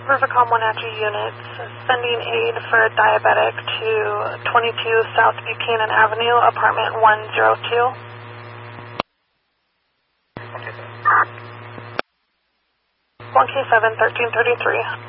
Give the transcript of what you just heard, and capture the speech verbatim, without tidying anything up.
Rivercom Wenatchee units sending aid for a diabetic to twenty-two South Buchanan Avenue, apartment one oh two. one K seven, thirteen thirty-three.